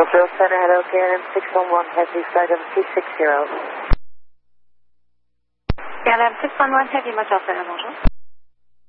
Hotel Center, hello, KLM 611 Heavy, flight of 260. KLM 611 Heavy, Motel Center, bonjour.